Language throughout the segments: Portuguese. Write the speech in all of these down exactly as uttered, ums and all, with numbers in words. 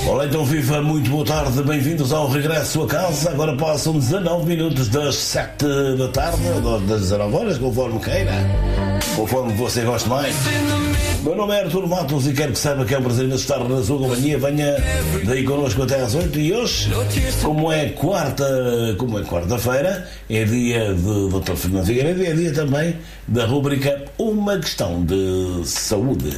Olá, então viva, muito boa tarde, bem-vindos ao regresso a casa. Agora passam dezanove minutos das sete da tarde, das dezanove horas, conforme queira, conforme você goste mais. Meu nome é Arturo Matos e quero que saiba que é um prazer estar na sua companhia. Venha daí connosco até às oito e hoje, como é quarta, como é quarta-feira, é dia de doutor Fernando Figueiredo e é dia também da rubrica Uma Questão de Saúde.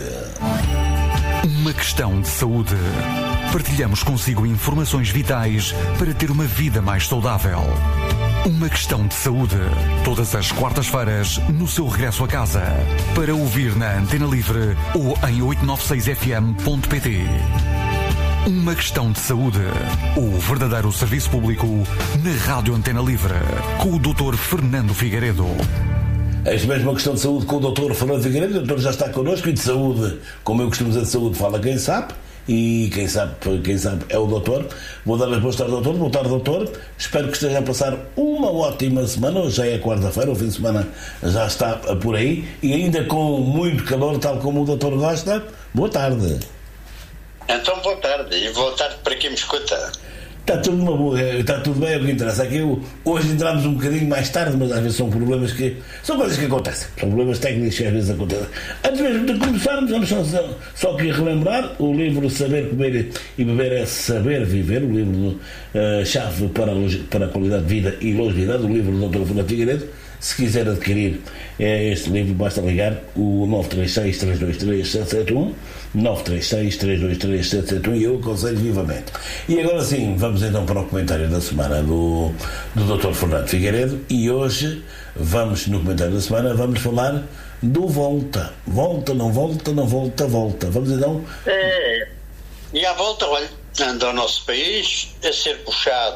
Uma questão de saúde. Partilhamos consigo informações vitais para ter uma vida mais saudável. Uma questão de saúde. Todas as quartas-feiras, no seu regresso a casa. Para ouvir na Antena Livre ou em oito nove seis f m ponto p t. Uma questão de saúde. O verdadeiro serviço público na Rádio Antena Livre. Com o doutor Fernando Figueiredo. É isso mesmo, uma questão de saúde com o doutor Fernando Figueiredo. O doutor já está connosco e de saúde, como eu costumo dizer, de saúde fala quem sabe. E quem sabe, quem sabe é o doutor. Vou dar as boas tardes, doutor. Boa tarde, doutor. Espero que esteja a passar uma ótima semana. Hoje já é quarta-feira, o fim de semana já está por aí. E ainda com muito calor, tal como o doutor gosta. Boa tarde. Então, boa tarde. E boa tarde para quem me escuta. Está tudo, uma boa, está tudo bem, é o que interessa. Aqui, hoje entramos um bocadinho mais tarde, mas às vezes são problemas que... São coisas que acontecem. São problemas técnicos que às vezes acontecem. Antes mesmo de começarmos, vamos só, só aqui relembrar o livro Saber Comer e Beber é Saber Viver, o livro uh, chave para a, para a qualidade de vida e longevidade, o livro do doutor Fernando Figueiredo. Se quiser adquirir é, este livro, basta ligar o nove três seis, três dois três, sete sete um, nove três seis, três dois três, sete sete um, e eu aconselho vivamente. E agora sim, vamos então para o comentário da semana do, do doutor Fernando Figueiredo, e hoje vamos, no comentário da semana, vamos falar do volta. Volta, não volta, não volta, volta. Vamos então... É, e à volta, olha, anda o nosso país a ser puxado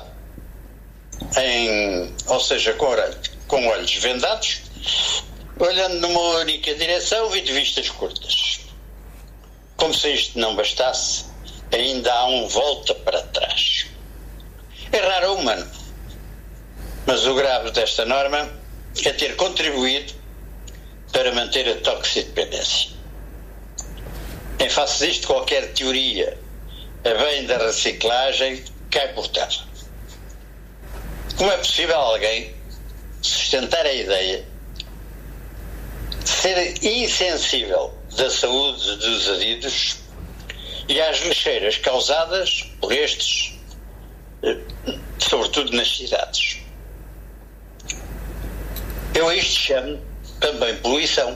em, ou seja, com orelha. Com olhos vendados, olhando numa única direção e de vistas curtas. Como se isto não bastasse, ainda há um volta para trás. É raro humano, mas o grave desta norma é ter contribuído para manter a toxicodependência. Em face disto, qualquer teoria a bem da reciclagem cai por terra. Como é possível alguém sustentar a ideia de ser insensível da saúde dos adidos e às lixeiras causadas por estes, sobretudo nas cidades? Eu a isto chamo também poluição,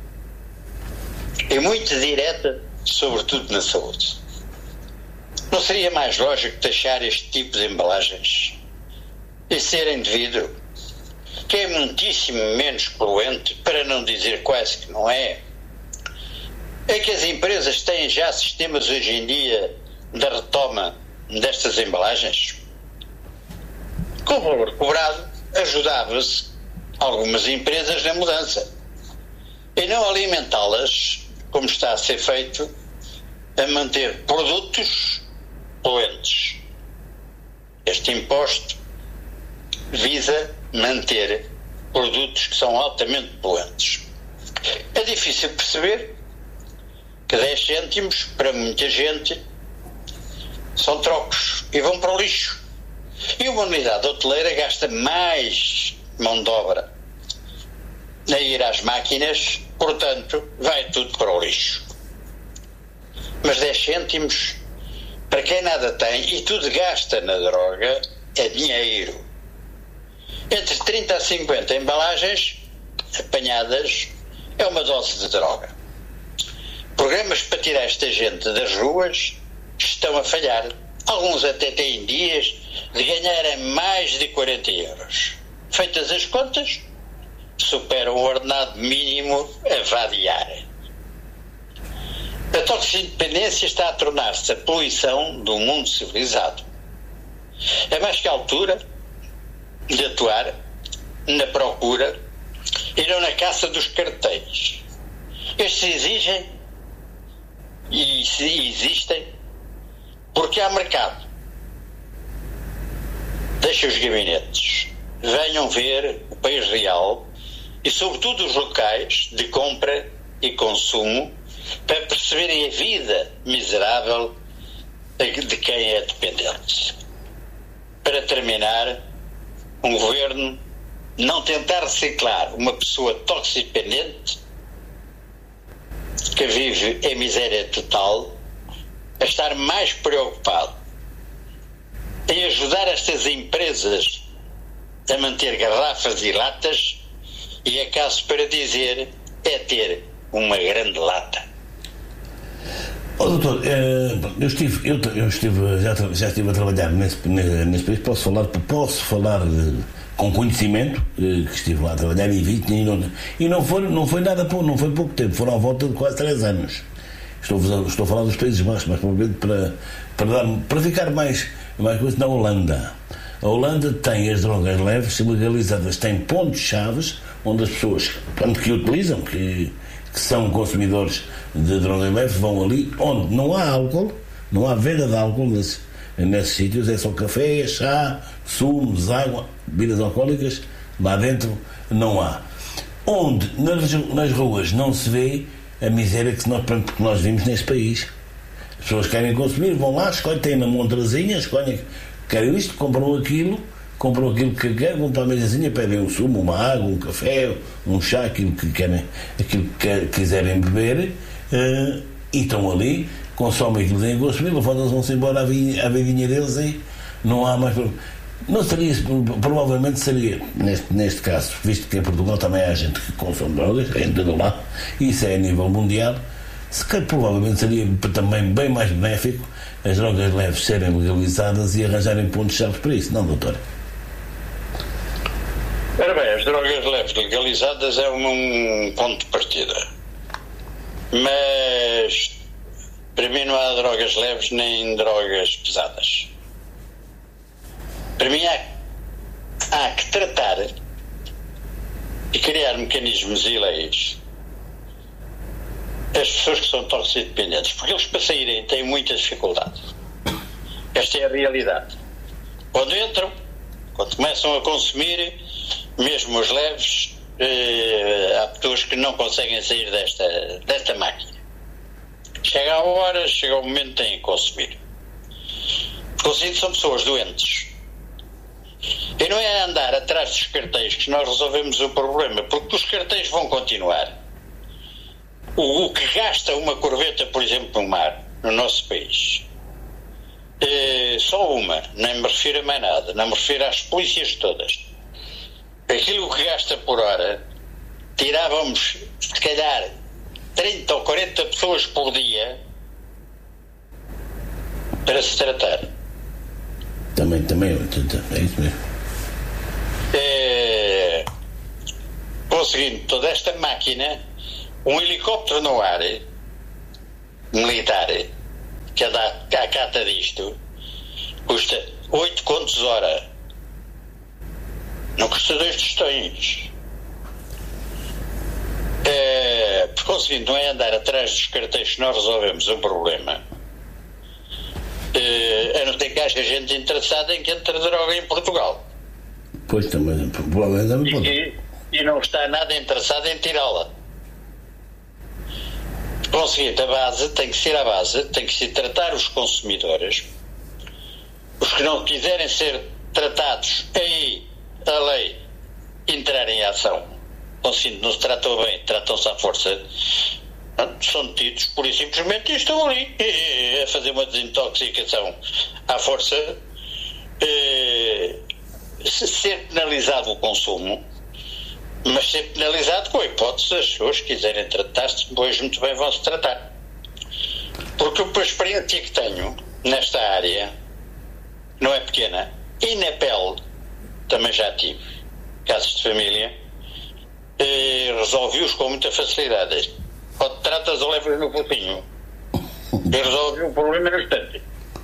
e muito direta, sobretudo na saúde. Não seria mais lógico taxar este tipo de embalagens e serem de vidro, que é muitíssimo menos poluente, para não dizer quase que não é? É que as empresas têm já sistemas hoje em dia da retoma destas embalagens? Com o valor cobrado, ajudava-se algumas empresas na mudança e não alimentá-las, como está a ser feito, a manter produtos poluentes. Este imposto visa manter produtos que são altamente poluentes. É difícil perceber que dez cêntimos para muita gente são trocos e vão para o lixo. E uma unidade hoteleira gasta mais mão de obra a ir às máquinas, portanto vai tudo para o lixo. Mas dez cêntimos para quem nada tem e tudo gasta na droga é dinheiro. Entre trinta a cinquenta embalagens apanhadas é uma dose de droga. Programas para tirar esta gente das ruas estão a falhar. Alguns até têm dias de ganharem mais de quarenta euros. Feitas as contas, superam o ordenado mínimo a vadiar. A toxicodependência está a tornar-se a poluição do mundo civilizado. É mais que a altura de atuar na procura e não na caça dos cartéis. Estes exigem e existem porque há mercado. Deixa os gabinetes, venham ver o país real e sobretudo os locais de compra e consumo para perceberem a vida miserável de quem é dependente. Para terminar, um governo não tentar reciclar uma pessoa toxicodependente que vive em miséria total, a estar mais preocupado em ajudar estas empresas a manter garrafas e latas, e é caso para dizer, é ter uma grande lata. Oh, doutor, eu estive, eu, eu estive já, já estive a trabalhar nesse, nesse país, posso falar, posso falar com conhecimento, que estive lá a trabalhar e vi, e não, e não, foi, não foi nada pouco, não foi pouco tempo, foram à volta de quase três anos. Estou, estou a falar dos Países Baixos, mas provavelmente para, para, dar, para ficar mais, mais coisa na Holanda. A Holanda tem as drogas leves legalizadas, tem pontos-chave onde as pessoas, quando que utilizam, que, que são consumidores de drogas leves, vão ali onde não há álcool, não há venda de álcool nesses, nesses sítios, é só café, chá, sumos, água, bebidas alcoólicas, lá dentro não há. Onde nas, nas ruas não se vê a miséria que nós, que nós vimos neste país. As pessoas querem consumir, vão lá, escolhem, têm na montrazinha, escolhem, querem isto, compram aquilo, compram aquilo que querem, vão para a mesazinha, pedem um sumo, uma água, um café, um chá, aquilo que querem, aquilo que quiserem beber, uh, e estão ali, consomem aquilo que têm a consumir, levantam-se, vão-se embora à vidinha deles e não há mais. Não seria, provavelmente seria, neste, neste caso, visto que em Portugal também há gente que consome drogas, é de lá, e isso é a nível mundial, se calhar provavelmente seria também bem mais benéfico as drogas leves serem legalizadas e arranjarem pontos-chave para isso, não, doutor? Ora bem, as drogas leves legalizadas é um, um ponto de partida, mas para mim não há drogas leves nem drogas pesadas. Para mim há, há que tratar e criar mecanismos e leis as pessoas que são toxicodependentes, porque eles para saírem têm muita dificuldade. Esta é a realidade. Quando entram, quando começam a consumir, mesmo os leves, eh, há pessoas que não conseguem sair desta, desta máquina. Chega a hora, chega o momento que têm que consumir. Consigo são pessoas doentes. E não é andar atrás dos cartéis que nós resolvemos o problema, porque os cartéis vão continuar. O, o que gasta uma corveta, por exemplo, no mar, no nosso país, é só uma, nem me refiro a mais nada, não me refiro às polícias todas. Aquilo que gasta por hora, tirávamos, se calhar, trinta ou quarenta pessoas por dia para se tratar. Também, também, é isso mesmo. É, conseguindo toda esta máquina, um helicóptero no ar, militar, que anda à cata disto, custa oito contos hora. Não custa dois tostões. É, por conseguinte, não é andar atrás dos cartéis que nós resolvemos um problema. Uh, a não ter que haja gente interessada em que entre droga em Portugal. Pois também, provavelmente também pode. E, e não está nada interessado em tirá-la. Conseguinte, a base tem que ser a base, tem que se tratar os consumidores. Os que não quiserem ser tratados, aí a lei entrar em ação. Conseguinte, não se tratam bem, tratam-se à força. São detidos pura e simplesmente e estão ali a fazer uma desintoxicação à força, se ser penalizado o consumo, mas ser penalizado com a hipótese das pessoas que quiserem tratar-se, depois muito bem vão-se tratar. Porque a experiência que tenho nesta área não é pequena, e na pele também já tive casos de família, resolvi-os com muita facilidade. Quando tratas ou levas no focinho e resolve o problema no instante.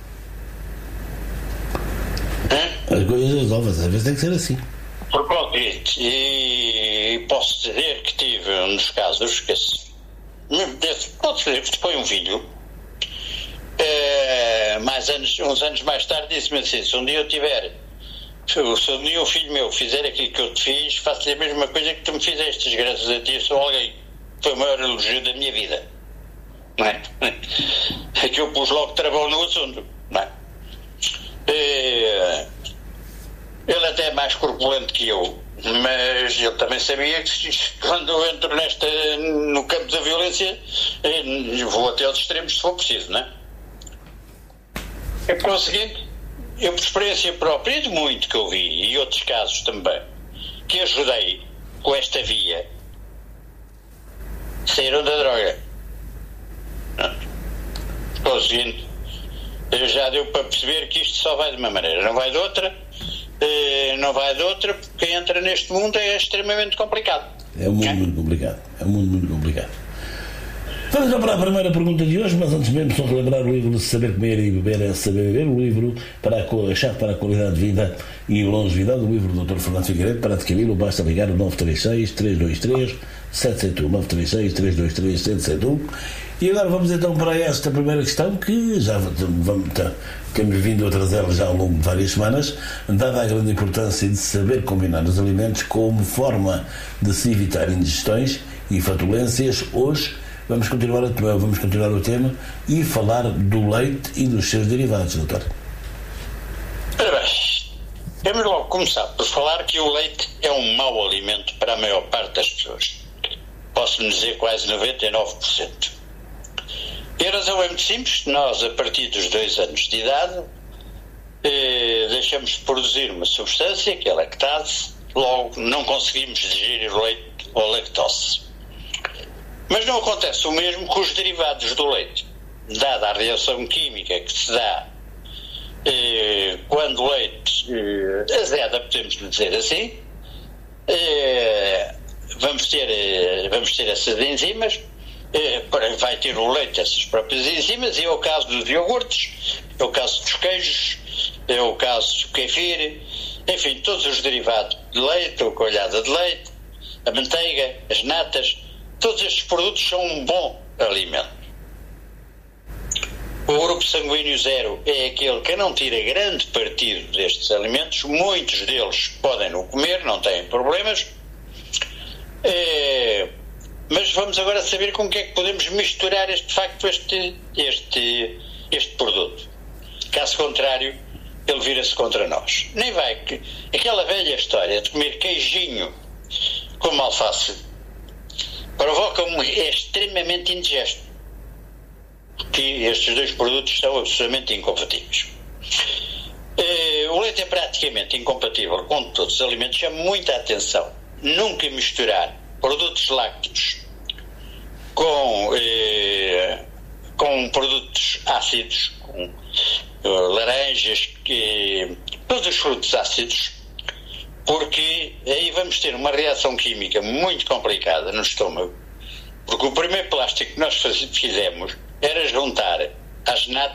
As coisas resolvem-se, às vezes tem que ser assim. Por concreto, e posso dizer que tive um dos casos que desse, pode dizer que foi um filho, é, mais anos, uns anos mais tarde disse-me assim: se um dia eu tiver, se um dia um filho meu fizer aquilo que eu te fiz, faço-lhe a mesma coisa que tu me fizeste, graças a ti, sou alguém. Foi o maior elogio da minha vida. Não é? É que eu pus logo travão no assunto. não é? É, ele até é mais corpulento que eu, mas eu também sabia que quando eu entro nesta, no campo da violência, vou até aos extremos se for preciso, não é? É por o seguinte, eu por experiência própria, e de muito que eu vi, e outros casos também, que ajudei com esta via, saíram da droga. É o seguinte, já deu para perceber que isto só vai de uma maneira, não vai de outra, não vai de outra, porque quem entra neste mundo é extremamente complicado. É um mundo é? muito complicado, é um mundo muito complicado. Vamos já para a primeira pergunta de hoje, mas antes mesmo só relembrar o livro de Saber Comer e Beber é Saber Viver, o livro para a chave para a qualidade de vida e longevidade, o livro do doutor Fernando Figueiredo. Para adquiri-lo basta ligar o nove três seis, três dois três, sete sete um, nove três seis, três dois três, sete sete um. E agora vamos então para esta primeira questão, que já vamos, temos vindo a trazê-la já ao longo de várias semanas, dada a grande importância de saber combinar os alimentos como forma de se evitar indigestões e flatulências. Hoje Vamos continuar, a, vamos continuar o tema e falar do leite e dos seus derivados, doutor. Ora bem, vamos logo começar por falar que o leite é um mau alimento para a maior parte das pessoas. Posso-lhe dizer quase noventa e nove por cento. E a razão é muito simples. Nós, a partir dos dois anos de idade, eh, deixamos de produzir uma substância, que é a lactase, logo não conseguimos digerir o leite ou lactose. Mas não acontece o mesmo com os derivados do leite. Dada a reação química que se dá eh, quando o leite eh, azeda, podemos dizer assim, eh, vamos, ter, eh, vamos ter essas enzimas, eh, vai ter o leite essas próprias enzimas, e é o caso dos iogurtes, é o caso dos queijos, é o caso do kefir, enfim, todos os derivados de leite, a coalhada de leite, a manteiga, as natas. Todos estes produtos são um bom alimento. O grupo sanguíneo zero é aquele que não tira grande partido destes alimentos. Muitos deles podem não comer, não têm problemas. É, mas vamos agora saber com o que é que podemos misturar este, de facto, este, este, este produto. Caso contrário, ele vira-se contra nós. Nem vai que aquela velha história de comer queijinho com alface provoca-me, é extremamente indigesto, que estes dois produtos são absolutamente incompatíveis. Uh, o leite é praticamente incompatível com todos os alimentos. Chama muita atenção nunca misturar produtos lácteos com, uh, com produtos ácidos, com uh, laranjas, que, todos os frutos ácidos, porque aí vamos ter uma reação química muito complicada no estômago, porque o primeiro plástico que nós faz, fizemos era juntar as natas